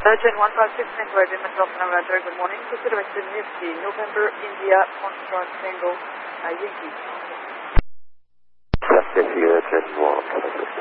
Gen 156 Tango Agreement Alpha Roger, good morning. Proceed to Nifty, November, India, Foxtrot Tango, Yankee. That's Nifty, Gen 1.